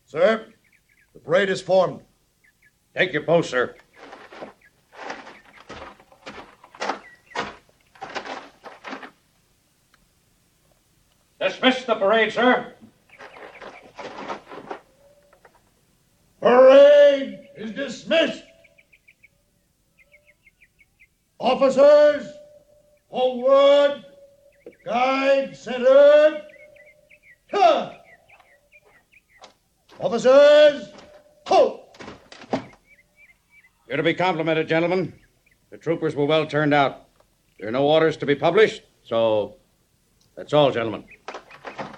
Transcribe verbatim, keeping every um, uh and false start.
Sir, the parade is formed. Take your post, sir. Dismiss the parade, sir. Parade is dismissed. Officers, forward. Guide centered. Turn. Officers, halt. You're to be complimented, gentlemen. The troopers were well turned out. There are no orders to be published, so that's all, gentlemen.